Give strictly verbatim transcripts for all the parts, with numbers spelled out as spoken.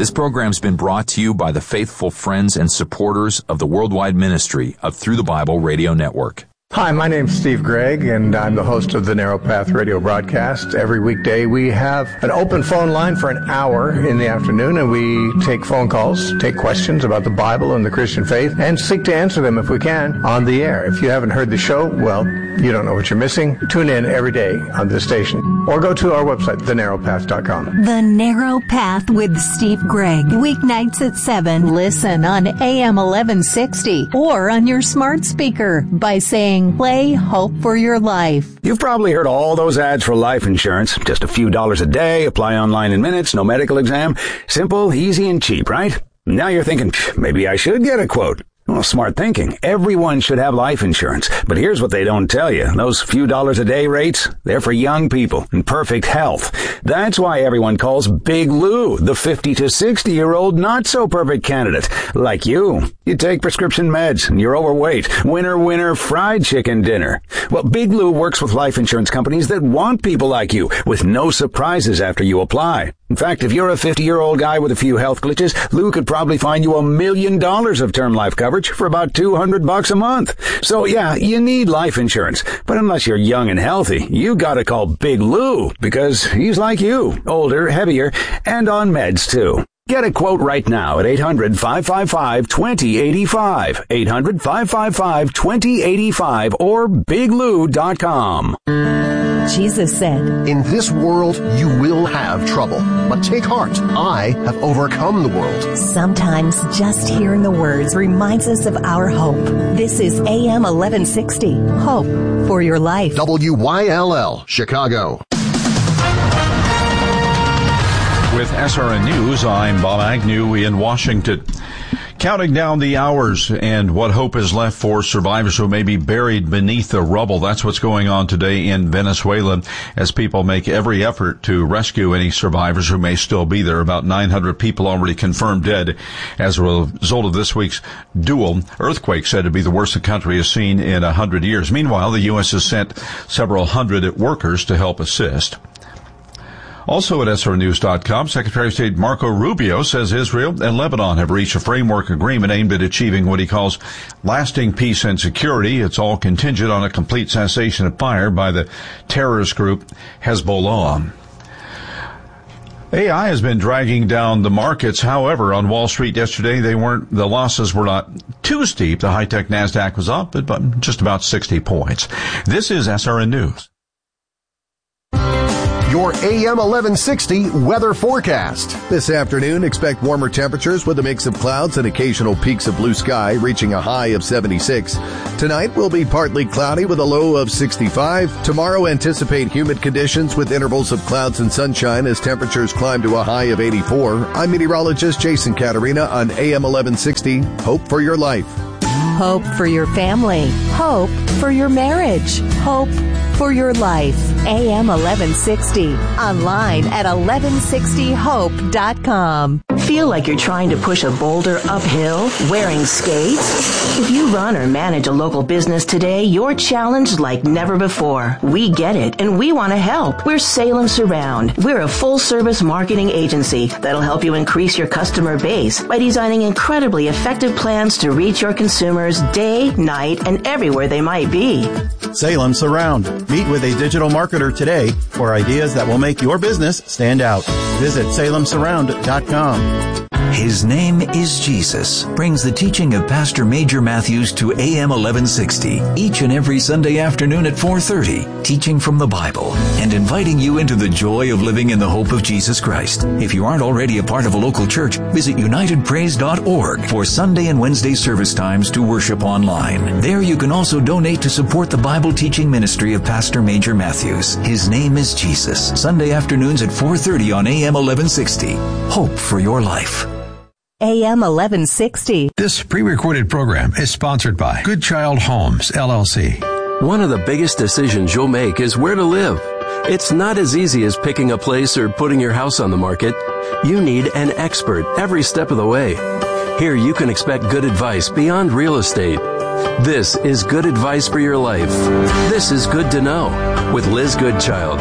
This program's been brought to you by the faithful friends and supporters of the worldwide ministry of Through the Bible Radio Network. Hi, my name's Steve Gregg, and I'm the host of the Narrow Path radio broadcast. Every weekday, we have an open phone line for an hour in the afternoon, and we take phone calls, take questions about the Bible and the Christian faith, and seek to answer them if we can on the air. If you haven't heard the show, well, you don't know what you're missing. Tune in every day on this station, or go to our website, the narrow path dot com. The Narrow Path with Steve Gregg, weeknights at seven. Listen on A M eleven sixty or on your smart speaker by saying, play Hope for Your Life. You've probably heard all those ads for life insurance. Just a few dollars a day, apply online in minutes, no medical exam. Simple, easy, and cheap, right? Now you're thinking, maybe I should get a quote. Well, smart thinking. Everyone should have life insurance. But here's what they don't tell you. Those few dollars a day rates, they're for young people in perfect health. That's why everyone calls Big Lou the fifty to sixty year old not so perfect candidate. Like you. You take prescription meds and you're overweight. Winner, winner, fried chicken dinner. Well, Big Lou works with life insurance companies that want people like you with no surprises after you apply. In fact, if you're a fifty-year-old guy with a few health glitches, Lou could probably find you a million dollars of term life coverage for about two hundred bucks a month. So yeah, you need life insurance. But unless you're young and healthy, you gotta call Big Lou because he's like you, older, heavier, and on meds too. Get a quote right now at eight hundred, five five five, two oh eight five, eight hundred, five five five, two oh eight five, or big lou dot com. Jesus said, "In this world you will have trouble, but take heart. I have overcome the world." Sometimes just hearing the words reminds us of our hope. This is A M eleven sixty, Hope for Your Life. W Y L L, Chicago. With S R N News, I'm Bob Agnew in Washington. Counting down the hours and what hope is left for survivors who may be buried beneath the rubble. That's what's going on today in Venezuela as people make every effort to rescue any survivors who may still be there. About nine hundred people already confirmed dead as a result of this week's dual earthquake, said to be the worst the country has seen in a hundred years. Meanwhile, the U S has sent several hundred workers to help assist. Also at S R news dot com, Secretary of State Marco Rubio says Israel and Lebanon have reached a framework agreement aimed at achieving what he calls lasting peace and security. It's all contingent on a complete cessation of fire by the terrorist group Hezbollah. A I has been dragging down the markets. However, on Wall Street yesterday, they weren't, the losses were not too steep. The high-tech NASDAQ was up, but just about sixty points. This is S R N News. Your A M eleven sixty weather forecast. This afternoon, expect warmer temperatures with a mix of clouds and occasional peaks of blue sky, reaching a high of seventy-six. Tonight will be partly cloudy with a low of sixty-five. Tomorrow, anticipate humid conditions with intervals of clouds and sunshine as temperatures climb to a high of eighty-four. I'm meteorologist Jason Caterina on A M eleven sixty. Hope for your life. Hope for your family. Hope for your marriage. Hope for your life. A M eleven sixty. Online at eleven sixty hope dot com. Feel like you're trying to push a boulder uphill wearing skates? If you run or manage a local business today, you're challenged like never before. We get it, and we want to help. We're Salem Surround. We're a full-service marketing agency that'll help you increase your customer base by designing incredibly effective plans to reach your consumers day, night, and everywhere they might be. Salem Surround. Meet with a digital marketer today for ideas that will make your business stand out. Visit salem surround dot com. His name is Jesus brings the teaching of Pastor Major Matthews to A M eleven sixty each and every Sunday afternoon at four thirty, teaching from the Bible and inviting you into the joy of living in the hope of Jesus Christ. If you aren't already a part of a local church, visit united praise dot org for Sunday and Wednesday service times to worship online. There you can also donate to support the Bible teaching ministry of Pastor Major Matthews. His name is Jesus. Sunday afternoons at four thirty on A M eleven sixty. Hope for your life. A M eleven sixty. This pre-recorded program is sponsored by Good Child Homes, L L C. One of the biggest decisions you'll make is where to live. It's not as easy as picking a place or putting your house on the market. You need an expert every step of the way. Here you can expect good advice beyond real estate. This is good advice for your life. This is Good to Know with Liz Goodchild.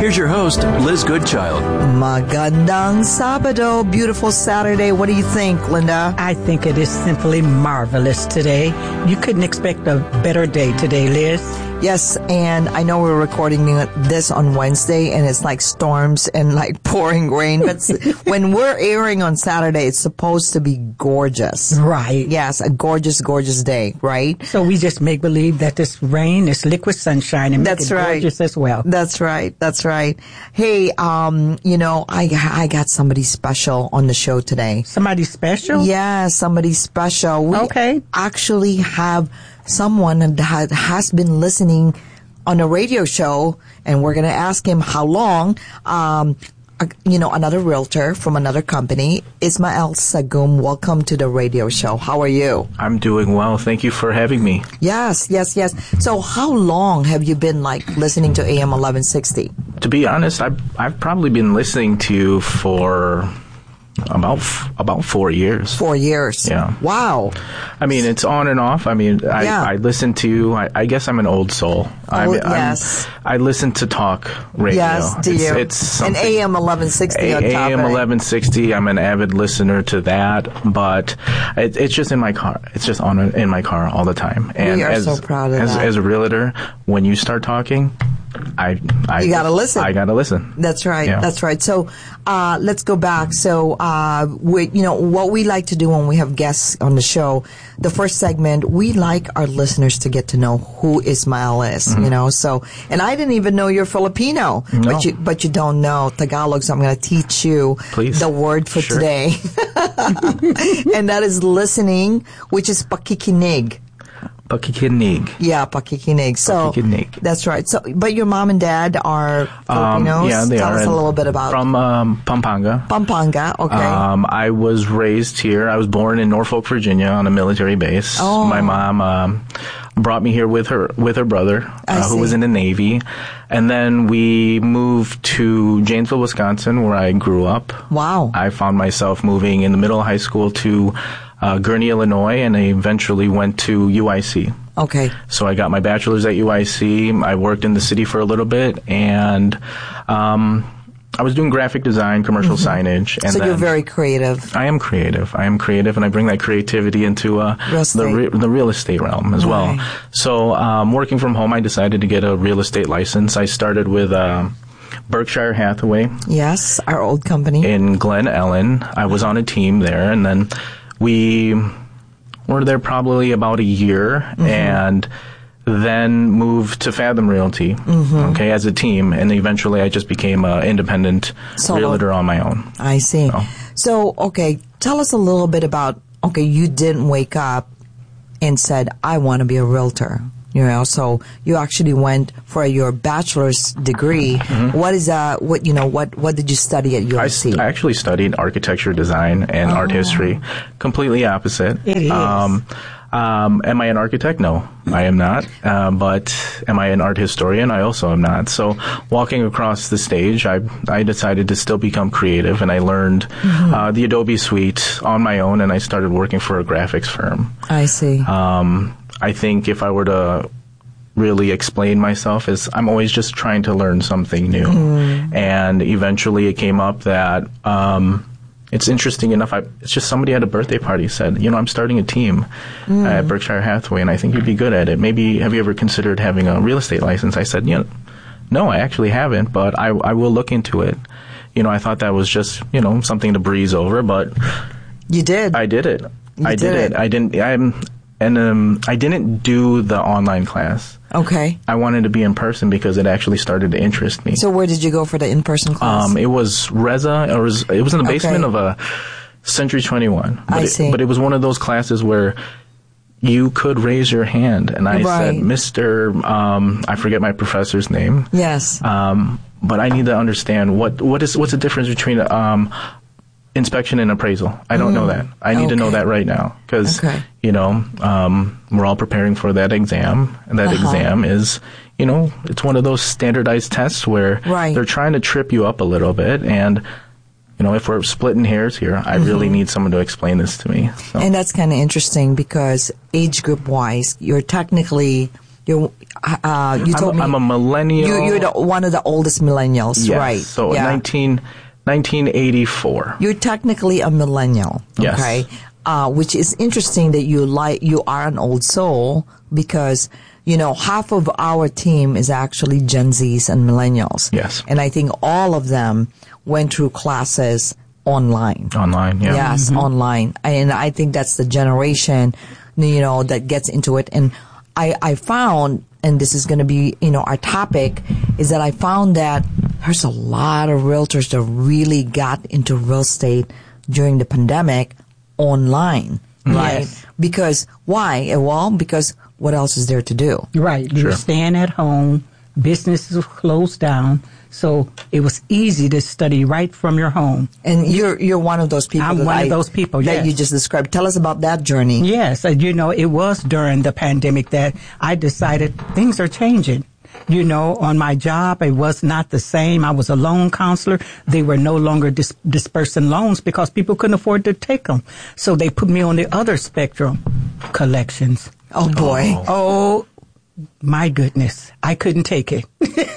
Here's your host, Liz Goodchild. Magandang Sabado, beautiful Saturday. What do you think, Linda? I think it is simply marvelous today. You couldn't expect a better day today, Liz. Yes, and I know we're recording this on Wednesday, and it's like storms and like pouring rain. But when we're airing on Saturday, it's supposed to be gorgeous. Right. Yes, a gorgeous, gorgeous day, right? So we just make believe that this rain is liquid sunshine and That's make it right. gorgeous as well. That's right. That's right. Hey, um, you know, I I got somebody special on the show today. Somebody special? Yeah, somebody special. We okay. actually have someone that has been listening on a radio show, and we're going to ask him how long. Um, you know, another realtor from another company, Ismael Sagum. Welcome to the radio show. How are you? I'm doing well. Thank you for having me. Yes, yes, yes. So how long have you been like listening to A M eleven sixty? To be honest, I've, I've probably been listening to you for about about four years. Four years. Yeah. Wow. I mean, it's on and off. I mean, I, yeah. I listen to, I, I guess I'm an old soul. Oh, I'm, yes. I'm, I listen to talk radio. Yes, do it's, you? It's and A M eleven sixty on top A M eleven sixty, I'm an avid listener to that, but it, it's just in my car. It's just on in my car all the time. And we are as, so proud of as, that. As a realtor, when you start talking, I, I you gotta listen. I gotta listen. That's right. Yeah. That's right. So, uh, let's go back. So, uh, we, you know, what we like to do when we have guests on the show, the first segment, we like our listeners to get to know who Ismael is, mm-hmm. you know, so, and I didn't even know you're Filipino, no. but you, but you don't know Tagalog, so I'm going to teach you Please. the word for sure. today. And that is listening, which is pakikinig. Pakikinig. Yeah, pakikinig. So pakikinig. That's right. So, but your mom and dad are Filipinos. Um, yeah, they Tell are. us a little bit about from um, Pampanga. Pampanga. Okay. Um, I was raised here. I was born in Norfolk, Virginia, on a military base. Oh. My mom um, brought me here with her with her brother, uh, who was in the Navy, and then we moved to Janesville, Wisconsin, where I grew up. Wow. I found myself moving in the middle of high school to Uh, Gurnee, Illinois, and I eventually went to U I C. Okay. So I got my bachelor's at U I C. I worked in the city for a little bit, and um, I was doing graphic design, commercial mm-hmm. signage. And so then you're very creative. I am creative. I am creative, and I bring that creativity into uh, real the, re- the real estate realm as right. well. So um, working from home, I decided to get a real estate license. I started with Uh, Berkshire Hathaway. Yes, our old company. In Glen Ellen. I was on a team there, and then we were there probably about a year, mm-hmm. and then moved to Fathom Realty, mm-hmm. okay, as a team, and eventually I just became an independent Solo. realtor on my own. I see. So. so, okay, tell us a little bit about, okay, you didn't wake up and said, I want to be a realtor. You know, so you actually went for your bachelor's degree. Mm-hmm. What is uh what you know what what did you study at U I C? I, st- I actually studied architecture, design, and oh. art history. Completely opposite. It is. Um, um, am I an architect? No, I am not. Uh, but am I an art historian? I also am not. So walking across the stage, I I decided to still become creative, and I learned mm-hmm. uh, the Adobe Suite on my own, and I started working for a graphics firm. I see. Um, I think if I were to really explain myself is I'm always just trying to learn something new. Mm. And eventually it came up that um, it's interesting enough. I, it's just somebody at a birthday party said, you know, I'm starting a team mm. at Berkshire Hathaway, and I think you'd be good at it. Maybe have you ever considered having a real estate license? I said, you know, no, I actually haven't, but I, I will look into it. You know, I thought that was just, you know, something to breeze over, but you did. I did it. You I did, did it. it. I didn't. I'm. And um, I didn't do the online class. Okay. I wanted to be in person because it actually started to interest me. So where did you go for the in-person class? Um, it was Reza. It was, it was in the basement okay. of a Century twenty-one. But I it, see. But it was one of those classes where you could raise your hand. And I right. said, Mister Um, I forget my professor's name. Yes. Um, but I need to understand what, what is, what's the difference between, um, inspection and appraisal. I don't mm. know that. I need okay. to know that right now because, okay. you know, um, we're all preparing for that exam. And that uh-huh. exam is, you know, it's one of those standardized tests where right. they're trying to trip you up a little bit. And, you know, if we're splitting hairs here, I mm-hmm. really need someone to explain this to me. So. And that's kind of interesting because age group wise, you're technically You're, uh, you told I'm, me I'm a millennial. You, you're the, one of the oldest millennials, yes. right? So yeah. nineteen, nineteen eighty-four. You're technically a millennial, yes. okay? Uh, which is interesting that you like you are an old soul because you know half of our team is actually Gen Zs and millennials. Yes, and I think all of them went through classes online. Online, yeah. Yes, mm-hmm. online, and I think that's the generation, you know, that gets into it. And I, I found, and this is going to be, you know, our topic, is that I found that there's a lot of realtors that really got into real estate during the pandemic online, right? Yes. Because why? Well, because what else is there to do? Right. You Sure. were staying at home, businesses were closed down, so it was easy to study right from your home. And you're you're one of those people. I'm that one I, of those people, that yes. you just described. Tell us about that journey. Yes, uh, you know, it was during the pandemic that I decided things are changing. You know, on my job, it was not the same. I was a loan counselor. They were no longer dis- dispersing loans because people couldn't afford to take them. So they put me on the other spectrum, collections. Oh, boy. Oh, oh my goodness. I couldn't take it.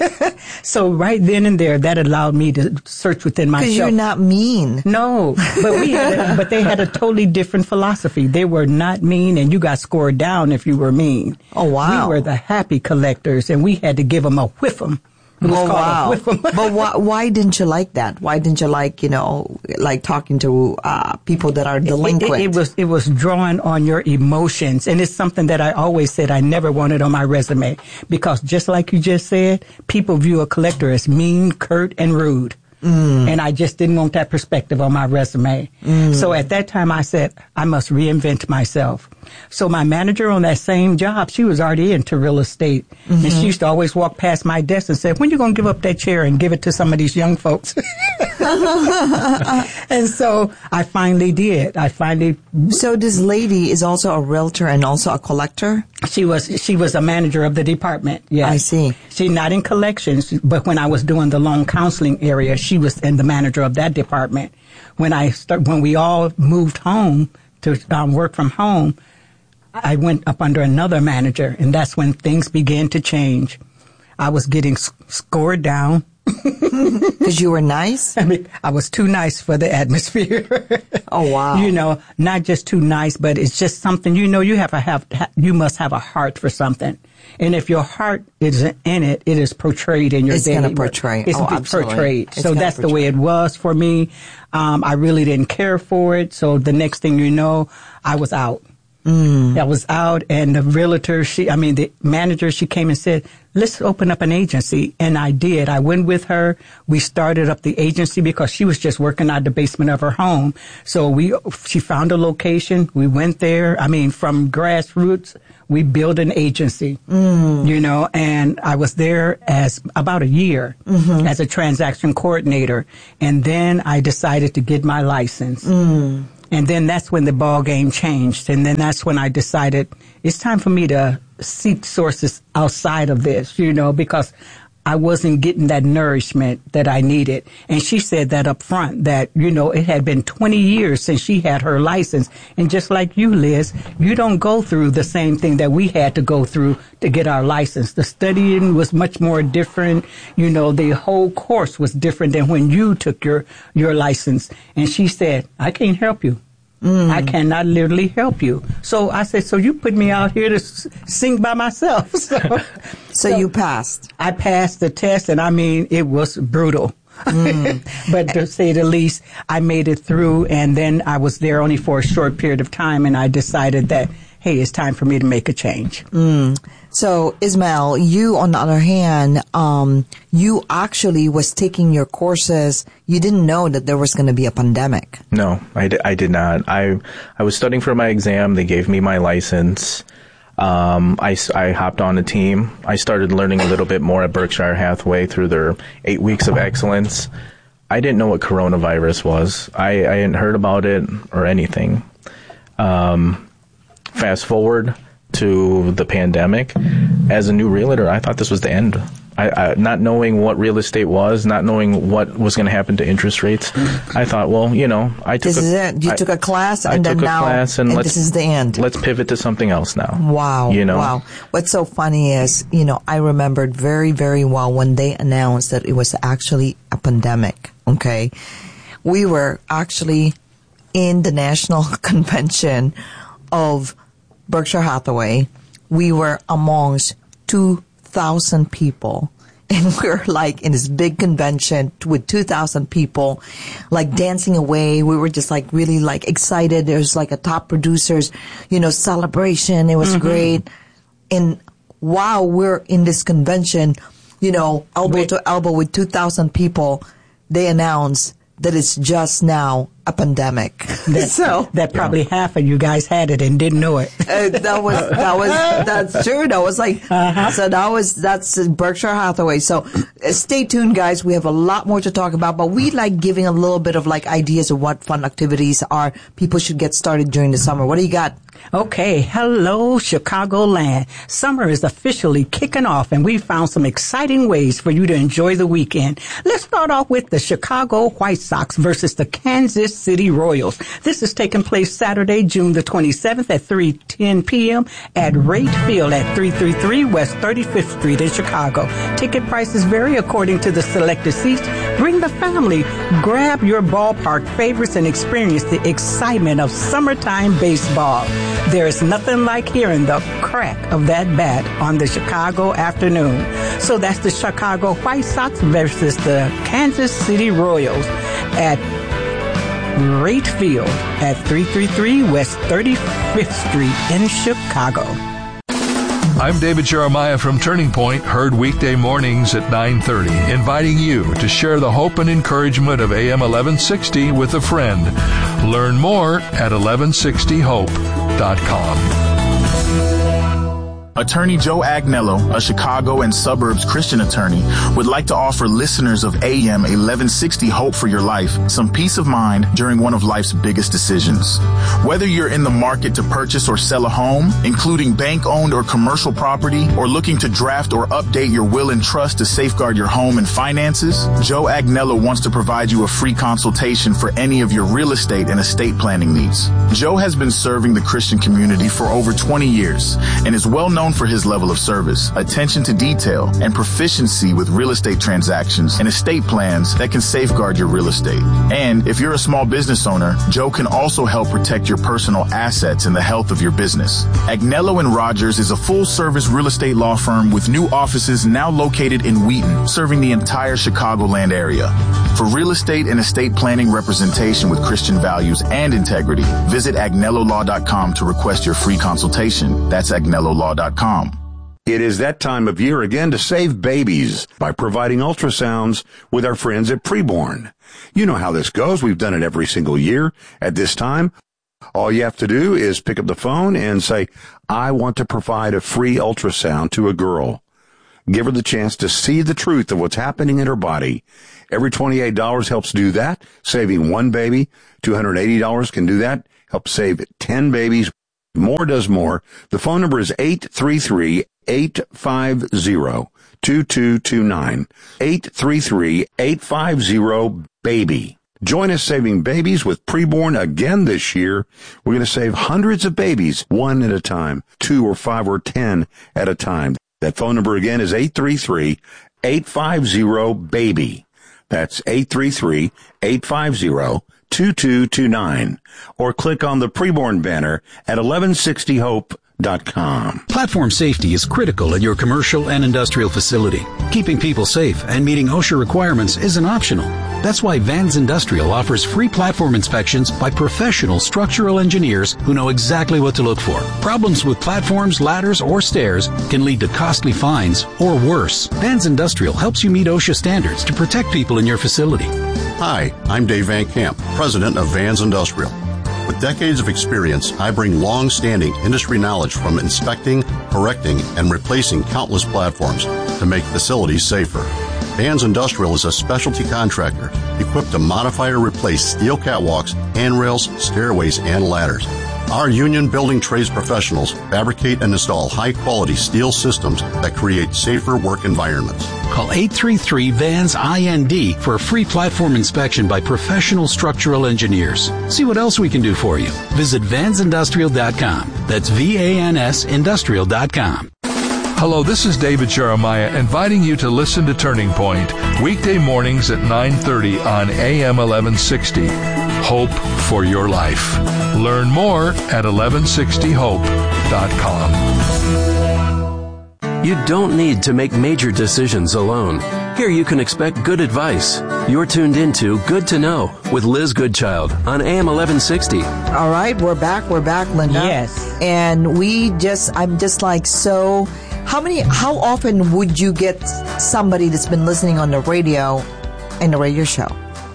So right then and there, that allowed me to search within myself. Because you're not mean. No, but we had a, but they had a totally different philosophy. They were not mean, and you got scored down if you were mean. Oh, wow. We were the happy collectors, and we had to give them a whiff 'em. It was Oh, called wow. a whiff 'em. But why, why didn't you like that? Why didn't you like, you know, like talking to uh, people that are delinquent? It, it, it was it was drawing on your emotions, and it's something that I always said I never wanted on my resume, because just like you just said, people view a collector as mean, curt, and rude. Mm. And I just didn't want that perspective on my resume. Mm. So at that time I said, I must reinvent myself. So my manager on that same job, she was already into real estate. Mm-hmm. And she used to always walk past my desk and say, when you going to give up that chair and give it to some of these young folks? And so I finally did. I finally. So this lady is also a realtor and also a collector? She was, she was a manager of the department. Yes. I see. She's not in collections, but when I was doing the loan counseling area, she was in the manager of that department. When I start, when we all moved home to um, work from home, I went up under another manager, and that's when things began to change. I was getting sc- scored down. Because you were nice? I mean, I was too nice for the atmosphere. Oh, wow. You know, not just too nice, but it's just something, you know, you have to have, you must have a heart for something. And if your heart isn't in it, it is portrayed in your It's daily going to portray. It's oh, portrayed. It's so that's portray. the way it was for me. Um, I really didn't care for it. So the next thing you know, I was out. Mm. I was out, and the realtor, she, I mean, the manager, she came and said, let's open up an agency. And I did. I went with her. We started up the agency because she was just working out the basement of her home. So we, she found a location. We went there. I mean, from grassroots, we built an agency, mm. you know, and I was there as about a year mm-hmm. as a transaction coordinator. And then I decided to get my license. Mm. And then that's when the ball game changed. And then that's when I decided it's time for me to seek sources outside of this, you know, because I wasn't getting that nourishment that I needed. And she said that up front, that, you know, it had been twenty years since she had her license. And just like you, Liz, you don't go through the same thing that we had to go through to get our license. The studying was much more different. You know, the whole course was different than when you took your, your license. And she said, I can't help you. Mm. I cannot literally help you. So I said, so you put me out here to s- sing by myself. So, so, so you passed. I passed the test, and I mean, it was brutal. Mm. But to say the least, I made it through, and then I was there only for a short period of time, and I decided that, hey, it's time for me to make a change. Mm. So, Ismael, you, on the other hand, um, you actually was taking your courses. You didn't know that there was going to be a pandemic. No, I, d- I did not. I, I was studying for my exam. They gave me my license. Um, I, I hopped on a team. I started learning a little bit more at Berkshire Hathaway through their eight weeks of excellence. I didn't know what coronavirus was. I, I hadn't heard about it or anything. Um, fast forward to the pandemic. As a new realtor, I thought this was the end. I, I, not knowing what real estate was, not knowing what was going to happen to interest rates, I thought, well, you know, I took this a, is it. You I, took a class, and I then took now, a class and, and let's, this is the end. Let's pivot to something else now. Wow, you know? Wow. What's so funny is, you know, I remembered very, very well when they announced that it was actually a pandemic. Okay, we were actually in the national convention of Berkshire Hathaway. We were amongst two thousand people, and we're like in this big convention with two thousand people, like dancing away. We were just like really like excited. There's like a top producers, you know, celebration. It was mm-hmm. great. And while we're in this convention, you know, elbow Wait. to elbow with two thousand people, they announce that it's just now a pandemic. That, so that probably yeah. half of you guys had it and didn't know it. Uh, that was that was that's true. That was like uh-huh. so that was that's Berkshire Hathaway. So uh, stay tuned, guys. We have a lot more to talk about, but we like giving a little bit of like ideas of what fun activities are people should get started during the summer. What do you got? Okay, hello Chicagoland. Summer is officially kicking off, and we found some exciting ways for you to enjoy the weekend. Let's start off with the Chicago White Sox versus the Kansas City Royals. This is taking place Saturday, June the twenty-seventh at three ten p.m. at Rate Field at three thirty-three West thirty-fifth Street in Chicago. Ticket prices vary according to the selected seats. Bring the family, grab your ballpark favorites, and experience the excitement of summertime baseball. There is nothing like hearing the crack of that bat on the Chicago afternoon. So that's the Chicago White Sox versus the Kansas City Royals at Rate Field at three thirty-three West thirty-fifth Street in Chicago. I'm David Jeremiah from Turning Point, heard weekday mornings at nine thirty, inviting you to share the hope and encouragement of A M eleven sixty with a friend. Learn more at eleven sixty hope dot com. Attorney Joe Agnello, a Chicago and suburbs Christian attorney, would like to offer listeners of A M eleven sixty Hope for Your Life some peace of mind during one of life's biggest decisions. Whether you're in the market to purchase or sell a home, including bank-owned or commercial property, or looking to draft or update your will and trust to safeguard your home and finances, Joe Agnello wants to provide you a free consultation for any of your real estate and estate planning needs. Joe has been serving the Christian community for over twenty years and is well known for his level of service, attention to detail, and proficiency with real estate transactions and estate plans that can safeguard your real estate. And if you're a small business owner, Joe can also help protect your personal assets and the health of your business. Agnello and Rogers is a full-service real estate law firm with new offices now located in Wheaton, serving the entire Chicagoland area. For real estate and estate planning representation with Christian values and integrity, visit agnello law dot com to request your free consultation. That's agnello law dot com. It is that time of year again to save babies by providing ultrasounds with our friends at Preborn. You know how this goes. We've done it every single year. At this time, all you have to do is pick up the phone and say, I want to provide a free ultrasound to a girl. Give her the chance to see the truth of what's happening in her body. Every twenty-eight dollars helps do that, saving one baby. two hundred eighty dollars can do that, help save ten babies. More does more. The phone number is eight three three, eight five zero, two two two nine. eight three three, eight five zero, BABY. Join us saving babies with Preborn again this year. We're going to save hundreds of babies, one at a time, two or five or ten at a time. That phone number again is eight three three, eight five zero, BABY. That's eight three three, eight five zero, two two two nine. Or click on the Preborn banner at eleven sixty hope dot com. Platform safety is critical at your commercial and industrial facility. Keeping people safe and meeting OSHA requirements isn't optional. That's why Vans Industrial offers free platform inspections by professional structural engineers who know exactly what to look for. Problems with platforms, ladders, or stairs can lead to costly fines or worse. Vans Industrial helps you meet OSHA standards to protect people in your facility. Hi, I'm Dave Van Camp, president of Vans Industrial. With decades of experience, I bring long-standing industry knowledge from inspecting, correcting, and replacing countless platforms to make facilities safer. Vans Industrial is a specialty contractor equipped to modify or replace steel catwalks, handrails, stairways, and ladders. Our union building trades professionals fabricate and install high-quality steel systems that create safer work environments. Call eight three three, V A N S I N D for a free platform inspection by professional structural engineers. See what else we can do for you. Visit vans industrial dot com. That's V A N S industrial dot com. Hello, this is David Jeremiah inviting you to listen to Turning Point weekday mornings at nine thirty on A M eleven sixty. Hope for your life. Learn more at eleven sixty hope dot com. You don't need to make major decisions alone. Here you can expect good advice. You're tuned into Good to Know with Liz Goodchild on A M eleven sixty. All right, we're back. We're back, Linda. Yes. And we just, I'm just like, so, how many, how often would you get somebody that's been listening on the radio in the radio show?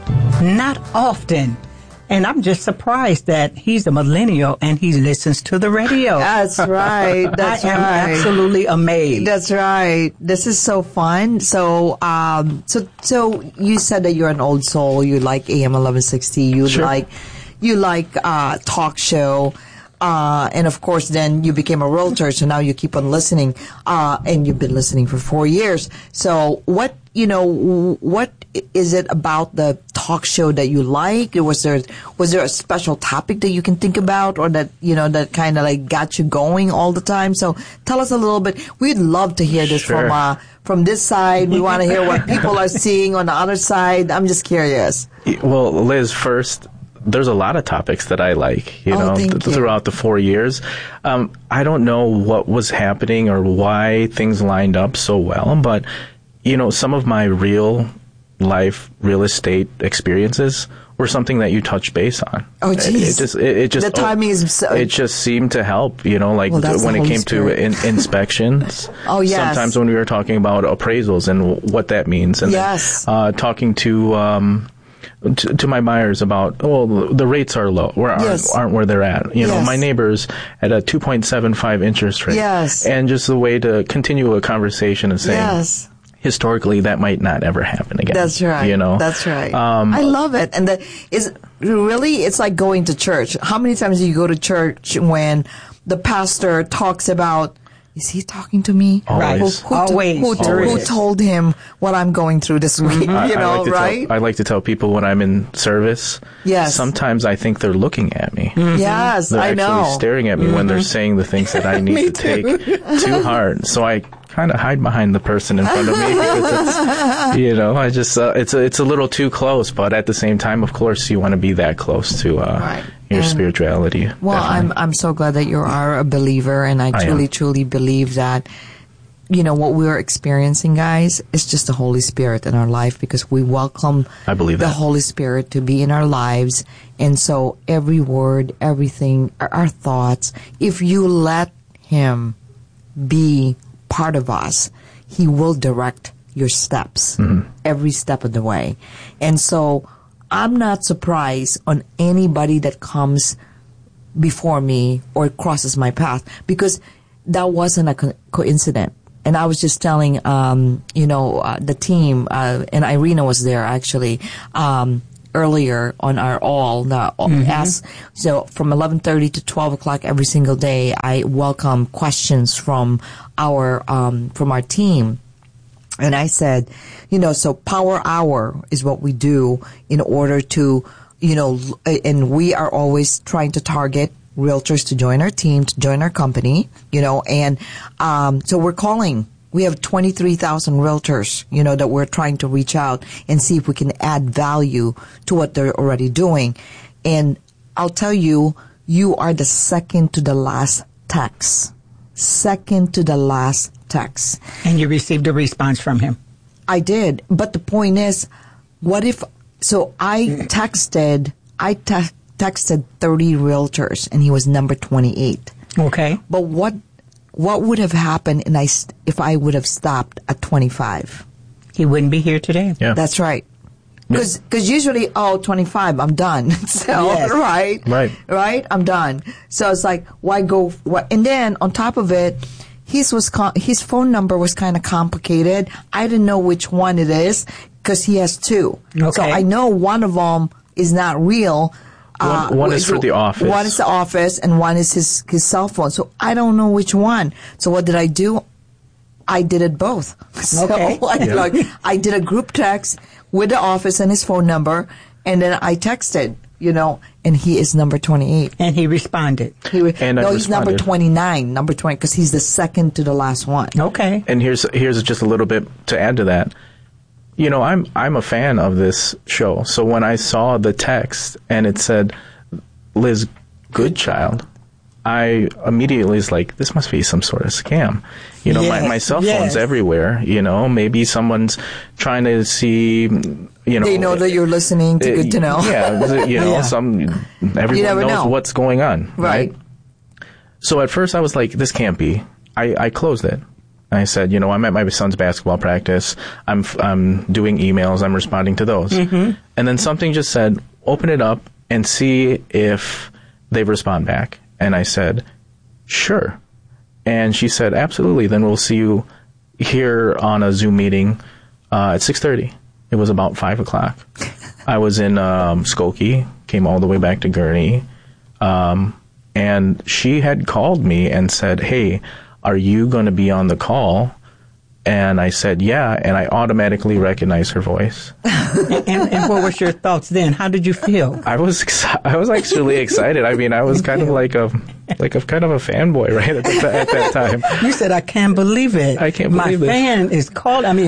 Not often. And I'm just surprised that he's a millennial and he listens to the radio. That's right. That's I am right. absolutely amazed. That's right. This is so fun. So, um, so, so you said that you're an old soul. You like A M eleven sixty. You Sure. like, you like uh, talk show. Uh, and of course, then you became a realtor, so now you keep on listening, uh, and you've been listening for four years. So what, you know, what is it about the talk show that you like? Was there, was there a special topic that you can think about, or that, you know, that kind of like got you going all the time? So tell us a little bit. We'd love to hear this Sure. from, uh, from this side. We want to hear what people are seeing on the other side. I'm just curious. Well, Liz, first, there's a lot of topics that I like, you Oh, know, thank th- you. throughout the four years. Um, I don't know what was happening or why things lined up so well, but, you know, some of my real life real estate experiences were something that you touched base on. Oh, It, geez. it just, it, it just, The timing is so- it just seemed to help, you know, like Well, that's when the it Holy came Spirit. to in, inspections. Oh, yes. Sometimes when we were talking about appraisals and what that means. And Yes. then, uh, talking to, um, To, to my buyers about, oh, the rates are low, or aren't, Yes. aren't where they're at. You know, Yes. my neighbor's at a two point seven five interest rate. Yes. And just the way to continue a conversation and saying, Yes. historically, that might not ever happen again. That's right. You know? That's right. Um, I love it. And the, is really, it's like going to church. How many times do you go to church when the pastor talks about, is he talking to me? Always. Who, who, Always. Who, who, who Always. told him what I'm going through this week? I, you I know, like to right? Tell, I like to tell people when I'm in service. Yes. Sometimes I think they're looking at me. Yes, They're I actually know. staring at me when they're saying the things that I need Me to take too. too hard. So I kind of hide behind the person in front of me because it's, you know, I just uh, it's a, it's a little too close. But at the same time, of course, you want to be that close to uh, Right. your And- spirituality. Well, definitely. I'm I'm so glad that you are a believer, and I I truly, am. truly believe that, you know, what we're experiencing, guys, is just the Holy Spirit in our life, because we welcome I believe the that. Holy Spirit to be in our lives. And so every word, everything, our, our thoughts, if you let Him be part of us, He will direct your steps Mm-hmm. every step of the way. And so I'm not surprised on anybody that comes before me or crosses my path, because that wasn't a co- coincidence. And I was just telling, um, you know, uh, the team, uh, and Irina was there actually, um, earlier on our all, the Mhm. ask, so from eleven thirty to twelve o'clock every single day, I welcome questions from our, um, from our team. And I said, you know, so Power Hour is what we do in order to, you know, l- and we are always trying to target realtors to join our team, to join our company, you know, and um, so we're calling. We have twenty-three thousand realtors, you know, that we're trying to reach out and see if we can add value to what they're already doing. And I'll tell you, you are the second to the last text. Second to the last text. And you received a response from him. I did. But the point is, what if, so I texted, I te- texted thirty realtors and he was number twenty-eight. Okay. But what, what would have happened and I, st- if I would have stopped at twenty-five? He wouldn't be here today. Yeah. That's right. Because usually, oh, twenty-five, I'm done. So, Yes. right? Right. Right? I'm done. So it's like, why go? What? And then on top of it, his was com- his phone number was kind of complicated. I didn't know which one it is because he has two. So Okay. I know one of them is not real, Uh, one, one is for the office. One is the office, and one is his, his cell phone. So I don't know which one. So what did I do? I did it both. So Okay. I, Yeah. like, I did a group text with the office and his phone number, and then I texted, you know, and he is number twenty-eight. And he responded. He re- And I no, he's number responded. twenty-nine, number twenty, because he's the second to the last one. Okay. And here's here's just a little bit to add to that. You know, I'm I'm a fan of this show. So when I saw the text and it said Liz Goodchild, I immediately was like, this must be some sort of scam. You know, my, Yes, my cell yes. phone's everywhere. You know, maybe someone's trying to see, you know. They know that you're listening to uh, Good to Know. Yeah, you know, Yeah. some, everyone You never knows know. what's going on. Right. So at first I was like, this can't be. I, I closed it. I said, you know, I'm at my son's basketball practice. I'm I'm doing emails. I'm responding to those. Mhm. And then something just said, open it up and see if they respond back. And I said, sure. And she said, absolutely. Then we'll see you here on a Zoom meeting uh, at six thirty. It was about five o'clock. I was in um, Skokie, came all the way back to Gurnee. Um, and she had called me and said, hey, are you going to be on the call? And I said, yeah, and I automatically recognized her voice. and, and, and what was your thoughts then? How did you feel? I was exci- I was actually excited. I mean, I was kind of like a like a kind of a fanboy right at, the, at that time. You said, I can't believe it. I can't my believe it. My fan is called, I mean,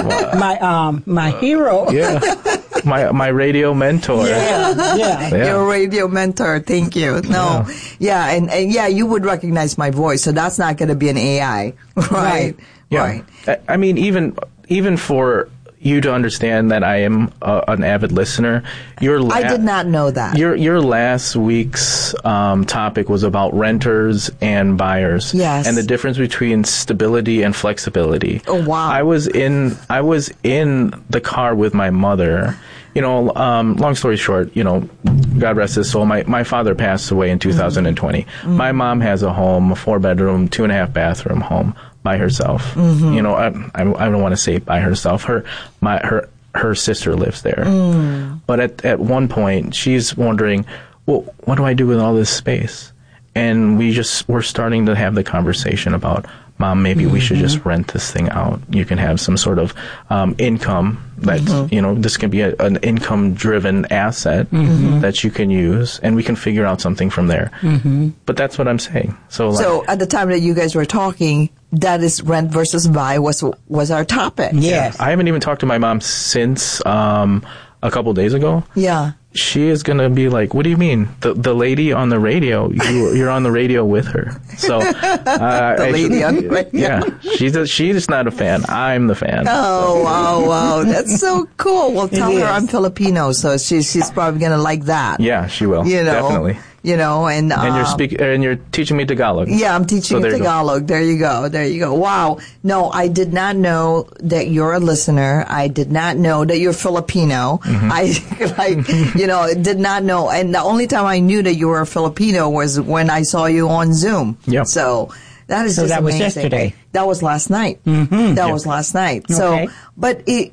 my um my hero. Yeah. My my radio mentor. Yeah, yeah, Yeah. Your radio mentor. Thank you. No, yeah, and, and yeah, you would recognize my voice, so that's not going to be an A I, right? Yeah. Right. I, I mean, even even for you to understand that I am uh, an avid listener, your la- I did not know that. Your your last week's um, topic was about renters and buyers, Yes. and the difference between stability and flexibility. Oh wow! I was in I was in the car with my mother. You know, um, long story short, you know, God rest his soul. My my father passed away in two thousand twenty. Mm-hmm. My mom has a home, a four bedroom, two and a half bathroom home by herself. Mm-hmm. You know, I I, I don't want to say by herself. Her my her her sister lives there. Mm. But at at one point, she's wondering, well, what do I do with all this space? And we just we're starting to have the conversation about, Mom, maybe mm-hmm. we should just rent this thing out. You can have some sort of um, income that, mm-hmm. you know, this can be a, an income-driven asset mm-hmm. that you can use, and we can figure out something from there. Mm-hmm. But that's what I'm saying. So, like, so at the time that you guys were talking, that is rent versus buy was was our topic. Yes. I haven't even talked to my mom since um, a couple days ago. Yeah. She is going to be like, what do you mean? The the lady on the radio, you, you're on the radio with her. So, uh, the lady on the radio. Yeah, she's, a, she's not a fan. I'm the fan. Oh, wow, wow. That's so cool. Well, tell It her is. I'm Filipino, so she, she's probably going to like that. Yeah, she will. You know, Definitely. You know, and And you're um, speak, and you're teaching me Tagalog. Yeah, I'm teaching So there you you go. Tagalog. There you go. There you go. Wow. No, I did not know that you're a listener. I did not know that you're Filipino. Mm-hmm. I, like, you know, did not know. And the only time I knew that you were a Filipino was when I saw you on Zoom. Yep. So that is So just that was amazing. yesterday. That was last night. Mm-hmm. That Yep. was last night. Okay. So, but it,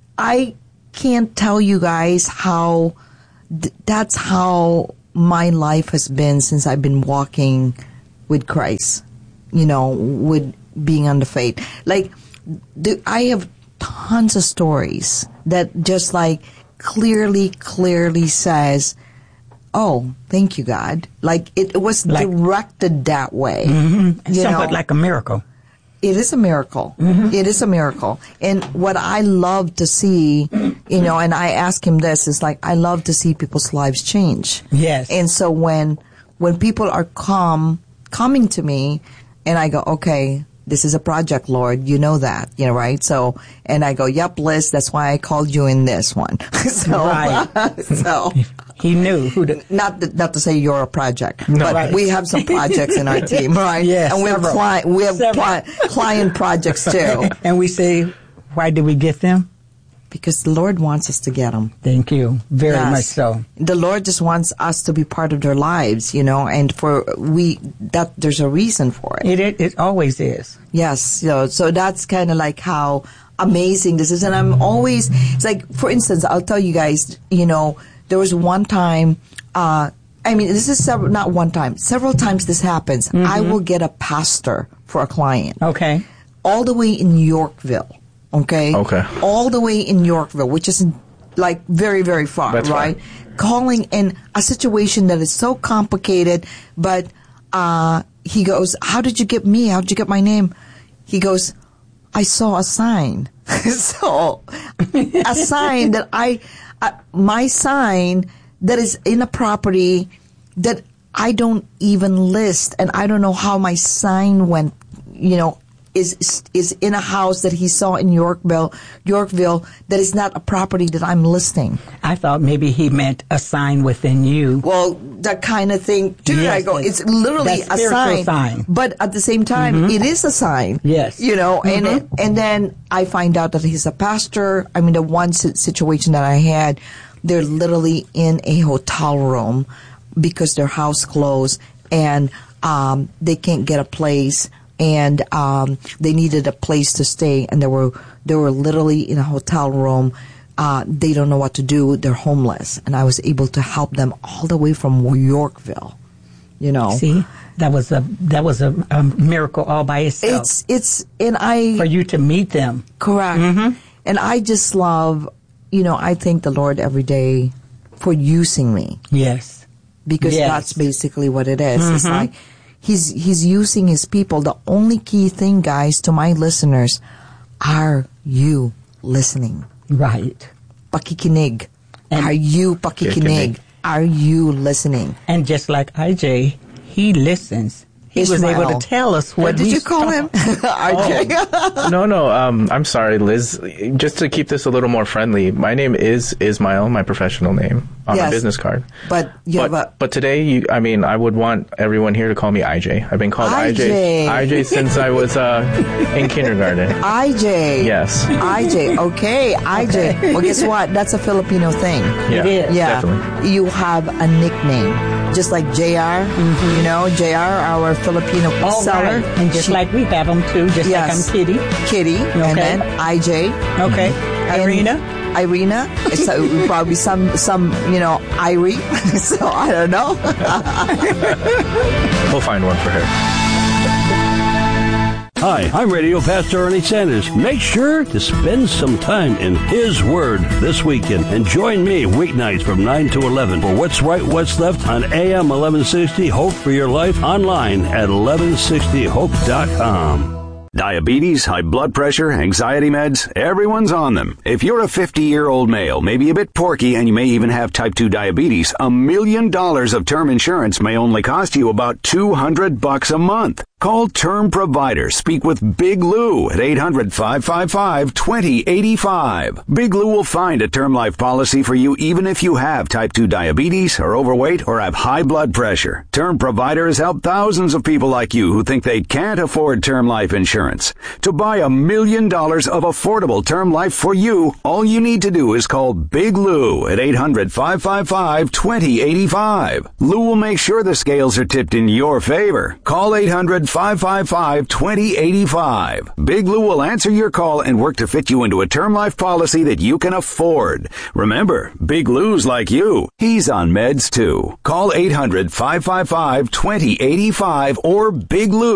I can't tell you guys how, th- that's how my life has been since I've been walking with Christ, you know, with being on the faith. Like, the, I have tons of stories that just like clearly, clearly says, oh, thank you, God. Like, it, it was Like- directed that way. Mm-hmm. You Somewhat know? like a miracle. It is a miracle. Mm-hmm. It is a miracle. And what I love to see, you know, and I ask him this, is like, I love to see people's lives change. Yes. And so when, when people are come, coming to me and I go, okay, this is a project, Lord, you know that, you know, right? So, and I go, yep, Liz, that's why I called you in this one. so, Right. so. He knew who to. Not to, not to say you're a project, No. but Right. we have some projects in our team, right? Yes, and we have several. client we have Several. cli- client projects too, And we say, why did we get them? because the Lord wants us to get them. Thank you. Very Yes. much so. The Lord just wants us to be part of their lives, you know, and for we that there's a reason for it. It it, it always is. Yes, so so that's kind of like how amazing this is, and I'm always it's like, for instance, I'll tell you guys, you know, there was one time uh, I mean, this is several, not one time, several times this happens. Mm-hmm. I will get a pastor for a client. Okay. All the way in Yorkville. Okay? Okay. All the way in Yorkville, which is like very, very far, That's right? fine. Calling in a situation that is so complicated, but uh, he goes, how did you get me? How did you get my name? He goes, I saw a sign. So, a sign that I, uh, my sign that is in a property that I don't even list, and I don't know how my sign went, you know, is is in a house that he saw in Yorkville, Yorkville that is not a property that I'm listing. I thought maybe he meant a sign within you. Well, that kind of thing too. Yes, I go, it's literally that a sign, sign. but at the same time, Mm-hmm. it is a sign. Yes, you know, mm-hmm. and it, and then I find out that he's a pastor. I mean, the one situation that I had, they're literally in a hotel room because their house closed and um, they can't get a place. And um, they needed a place to stay, and they were they were literally in a hotel room. Uh, they don't know what to do. They're homeless, and I was able to help them all the way from Yorkville. You know, see, that was a that was a, a miracle all by itself. It's it's and I for you to meet them, correct. Mm-hmm. And I just love, you know, I thank the Lord every day for using me. Yes, because yes. that's basically what it is. Mm-hmm. It's like. He's he's using his people. The only key thing, guys, to my listeners, are you listening? Right. Pakikinig. And are you pakikinig? Are you listening? And just like I J, he listens. He Ishmael. was able to tell us what Did we you call him? R J? Oh. no, no. Um, I'm sorry, Liz. Just to keep this a little more friendly, my name is Ismail, my professional name on Yes. my business card. But you but, have a but today, you, I mean, I would want everyone here to call me I J. I've been called I J. I J. I J since I was uh, in kindergarten. I J. Yes. I J. Okay, I J. Okay. Well, guess what? That's a Filipino thing. Yeah, It is. Yeah. definitely. You have a nickname. Just like J R, Mm-hmm. you know, J R, our Filipino All seller. right. And just She- like we have them too, just Yes. like I'm Kitty. Kitty, and Okay. then I J. Okay. And Irina. Irina. It's uh, probably some, some, you know, Irie. So I don't know. We'll find one for her. Hi, I'm Radio Pastor Ernie Sanders. Make sure to spend some time in His Word this weekend and join me weeknights from nine to eleven for What's Right, What's Left on A M eleven sixty Hope for Your Life online at eleven sixty hope dot com. Diabetes, high blood pressure, anxiety meds, everyone's on them. If you're a fifty-year-old male, maybe a bit porky, and you may even have type two diabetes, a million dollars of term insurance may only cost you about two hundred bucks a month. Call Term Provider. Speak with Big Lou at eight hundred, five five five, two zero eight five. Big Lou will find a term life policy for you even if you have type two diabetes, are overweight, or have high blood pressure. Term Provider has helped thousands of people like you who think they can't afford term life insurance. To buy a million dollars of affordable term life for you, all you need to do is call Big Lou at eight hundred, five five five, two zero eight five. Lou will make sure the scales are tipped in your favor. Call eight hundred, five five five, two zero eight five. Big Lou will answer your call and work to fit you into a term life policy that you can afford. Remember, Big Lou's like you. He's on meds too. Call eight hundred, five five five, two zero eight five or Big Lou